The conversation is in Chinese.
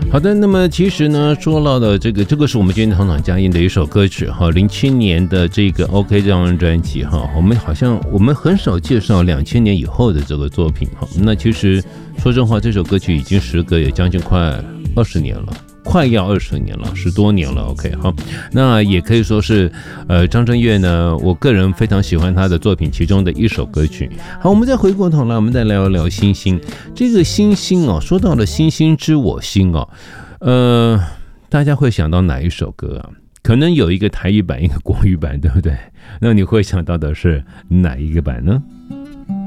好的，那么其实呢，说到的这个是我们今天堂堂佳音的一首歌曲哈，07年的这个 OK 这张专辑哈，我们很少介绍2000年以后的这个作品哈。那其实说真话，这首歌曲已经时隔也将近快20年了。快要20年了，10多年了。OK， 好，那也可以说是，张震岳呢，我个人非常喜欢他的作品其中的一首歌曲。好，我们再回过头来，我们再聊一聊星星。这个星星哦，说到了星星知我心哦，大家会想到哪一首歌啊？可能有一个台语版，一个国语版，对不对？那你会想到的是哪一个版呢？